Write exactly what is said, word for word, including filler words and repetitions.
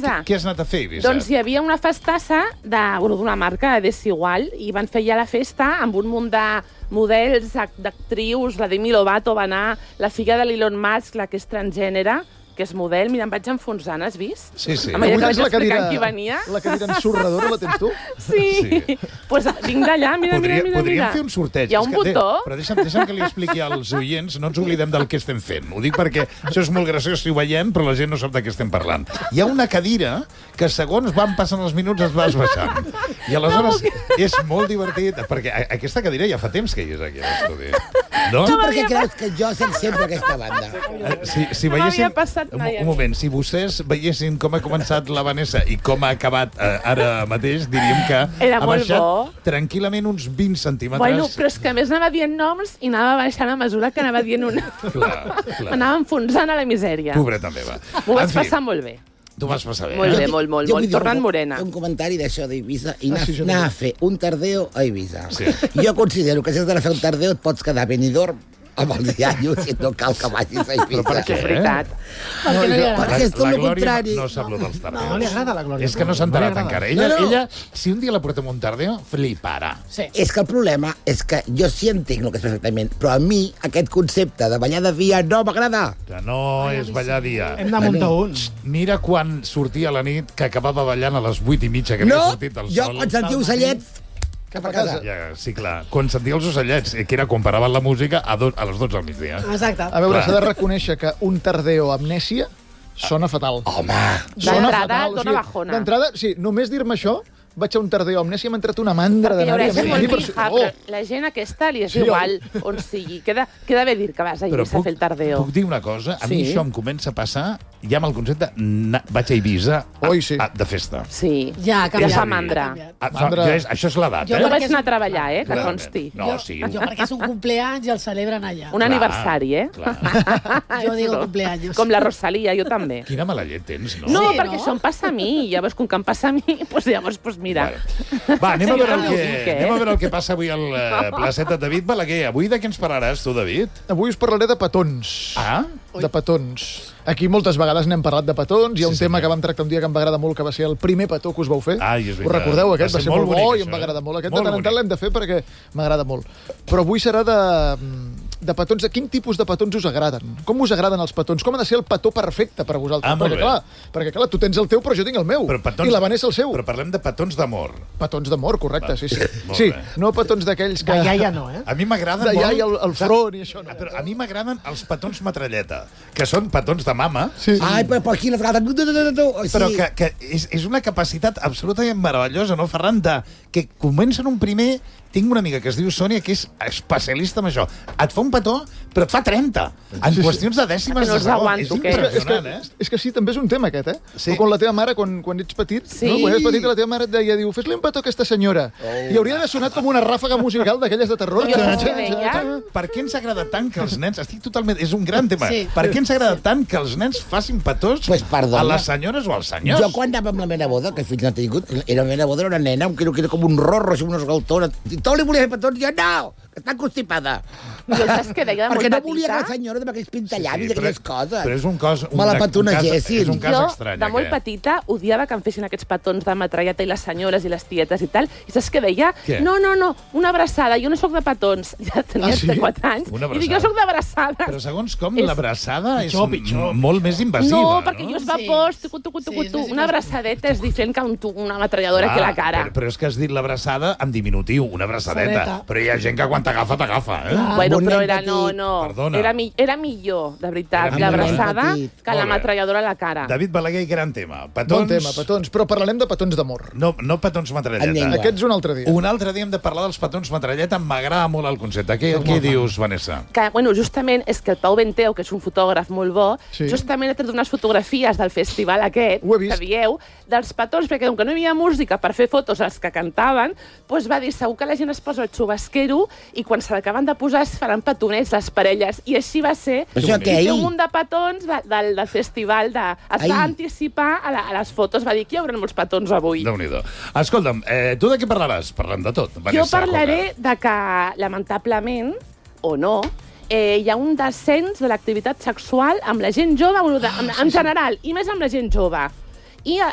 Ibiza. Què has anat a fer, a Ibiza? Doncs hi havia una festassa d'una marca de Desigual i van fer ja la festa amb un munt de models, d'actrius, la Demi Lovato va anar, la filla de l'Elon Musk, la que és transgènere, que és model. Mira, em vaig enfonsant, has vist? Sí, sí. Amb allò que vaig explicar qui venia. La cadira ensorradora la tens tu? Sí. Doncs vinc d'allà, mira, mira, mira. Podríem fer un sorteig. Hi ha un botó. Però deixa'm, deixa'm que li expliqui als oients, no ens oblidem del que estem fent. Ho dic perquè això és molt graciós si ho veiem, però la gent no sap de què estem parlant. Hi ha una cadira que segons van passant els minuts es va esbaixant. I aleshores és molt divertit, perquè aquesta cadira ja fa temps que hi és aquí a l'estudi. No? Tu per què creus que jo sent sempre aquesta banda? Si, si veiessin... Un, un moment, si vostès veiessin com ha començat la Vanessa i com ha acabat eh, ara mateix, diríem que Era ha molt baixat bo. tranquil·lament uns vint centímetres. Bueno, però és que a més anava dient noms i anava baixant a mesura que anava dient una. Clar, clar. Anava enfonsant a la misèria. Pobreta meva. M'ho vaig En fi, passar molt bé. Tu vas passar bé. Molt eh? bé, molt, molt, Jo molt. vull dir Tornant un- morena. Un comentari d'això d'Eivissa i Ah, anar, sí, jo anar també. a fer un tardeo a Eivissa. Sí. Jo considero que si has d'anar a fer un tardeo et pots quedar a Benidorm amb els iaios i no cal que vagis a Eivissa. Però per què? És veritat. Perquè no li agrada. Perquè és tot La el Glòria contrari. no sap lo dels tardeos. No li agrada la Glòria. És que no s'ha li enterat agrada. encara. Ella, No, no. ella, si un dia la portem a un tardeo, fliparà. Sí. És que el problema és que jo sí entenc el que és perfectament, però a mi aquest concepte de ballar de dia no m'agrada. Que no és ballar dia. Hem de muntar un. Mira quan sortia a la nit, que acabava ballant a les vuit i mitja, que havia No, sortit el jo sol. quan sentia ocellets cap a casa. Ja, sí, clar. Quan sentia els ocellets, eh, que era quan paraven la música a, do, a les dotze del migdia. Exacte. A veure, Clar. s'ha de reconèixer que un tardeo amnèsia sona fatal. Home, Sona D'entrada, fatal, o dona sigui, bajona. D'entrada, sí, només dir-me això, vaig a un tardeo amnèsia, m'ha entrat una mandra Perquè hi haurà d'anar-hi. gent molt per- pija, Oh! però la gent aquesta li és Sí, igual on sigui. Queda, queda bé dir que vas a Eivissa a fer el tardeo. puc dir una cosa? A mi Sí. això em comença a passar ja amb el concepte na, vaig a Eivissa a, Oi, sí. a, de festa. Sí, Ja, ha ja canviat. fa mandra. Ha canviat. Ah, fa, Mandra. ja és, això és l'edat, Jo eh? Jo perquè vaig és anar a un- treballar, eh, que Clarament. consti. No, jo, sí. jo perquè és un cumpleaños i el celebren allà. Un aniversari, eh? Clar. Jo digo cumpleaños. Com la Rosalia, jo també. Quina mala llet tens, no? No, Sí, perquè no? això em passa a mi, i llavors, com que em passa a mi, doncs llavors, doncs mira. Bueno. Va, anem a, Sí, veure jo el també ho que, dic, eh? anem a veure el que passa avui al uh, placeta David Balaguer. Avui de què ens parlaràs, tu, David? Avui us parlaré de petons. Ah? De petons. Aquí moltes vegades n'hem parlat de petons. Hi ha un Sí, tema senyor. que vam tractar un dia que em va agradar molt, que va ser el primer petó que us vau fer. Ai, és Us veritat. recordeu? Aquest Va va ser ser molt, molt bo bonic, i em va això, agradar eh? molt. Aquest Molt de tant en tant bonic. l'hem de fer perquè m'agrada molt. Però avui serà de, de petons. De quin tipus de petons us agraden? Com us agraden els petons? Com ha de ser el petó perfecte per a vosaltres? Ah, molt perquè, bé. clar, perquè, clar, tu tens el teu, però jo tinc el meu. Però petons- I la Vanessa el seu. Però parlem de petons d'amor. Petons d'amor, correcte, Va. sí, sí. Molt Sí, bé. no petons d'aquells que... De iaia no, eh? A mi m'agraden De molt... iaia al, al front i això no. Ah, però a mi m'agraden els petons metralleta, que són petons de mama, Sí. ai, però per aquí les gates... però que, que és, és una capacitat absolutament meravellosa, no, Ferran? De, que comencen un primer... Tinc una amiga que es diu Sònia, que és especialista en això. Et fa un petó, però et fa trenta. En Sí, sí. qüestions de dècimes Que no de els segon. aguanto, És què? És que, és, que, impressionant, eh? és que sí, també és un tema aquest, eh? Sí. O com la teva mare, quan, quan ets petit, Sí. no? Quan eres petit, la teva mare et deia, diu, fes-li un petó a aquesta senyora. Oh. I hauria de sonar com una ràfaga musical d'aquelles de terror. Jo Txan, què txan, deia? txan, txan. Per què ens agrada tant que els nens... Estic totalment... És un gran tema. Sí. Per què ens agrada tant que els nens facin petons Pues perdona. a les senyores o als senyors? Jo quan anava amb la meva boda, que fins no he tingut, era la meva boda, era una nena, que era, que era com un rorro, així, una esgaltona. I tot li volia fer petons, jo no, que està constipada. Jo saps què deia de molt Perquè no petita? volia que la senyora amb aquells pintallavis i però- aquelles coses. Però és un cos... Un, Me la un cas- petonegessin. És un cas jo, estrany, de molt aquest. petita, odiava que em fessin aquests petons de metralleta i les senyores i les tietes i tal. I saps què deia? Què? No, no, no, una abraçada. Jo no sóc de petons. Ja tenia Ah, sí? quatre anys. Una I dic, abraçada. jo sóc d'abraçades. Però segons com, És- l'abraçada és Pitjor, pitjor. m- molt més invasiva, No, no? perquè jo es va Sí. post, tucu, tucu, Sí, tucu, és tu. més Una abraçadeta és diferent que un, tu- una metralladora aquí a la cara. Però, però és que has dit l'abraçada en diminutiu, una abraçadeta. Abraçadeta. Però hi ha gent que quan t'agafa, t'agafa, eh? Ah, Bueno, bon però nen era, petit. no, no. Perdona. Era, mi, era millor, de veritat, Era l'abraçada molt petit. que la Molt bé. metralladora a la cara. David Balaguer, gran tema. Petons... Bon tema, petons. Però parlarem de petons d'amor. No, no petons En metralleta. llengua. Aquests un altre dia. Un altre dia hem de parlar dels petons metralleta. M'agrada molt el concepte. Què, què dius, Vanessa? Que, bueno, justament és que el Pau Benteu, que és un fotògraf molt bo, Sí. justament ha tret unes fotografies del festival aquest, Ho he vist. que dieu, dels petons, perquè com que no hi havia música per fer fotos als que cantaven, doncs va dir, segur que la gent es posa el xubasquero i quan se l'acaben de posar es faran petonets les parelles. I així va ser. Això I què, té ahir? un munt de petons de, del, del festival. De, es Ahir. va anticipar a, la, a les fotos, va dir que hi haurà molts petons avui. Déu-n'hi-do. Escolta'm, eh, tu de què parlaràs? Parlem de tot, Vanessa. Jo parlaré de que, lamentablement, o no, eh, hi ha un descens de l'activitat sexual amb la gent jove, bueno, de, amb, en general, i més amb la gent jove. I eh,